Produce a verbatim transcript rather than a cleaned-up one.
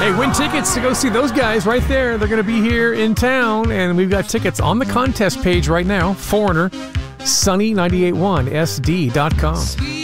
Hey, win tickets to go see those guys right there. They're going to be here in town, and we've got tickets on the contest page right now. Foreigner, sunny nine eight one S D dot com.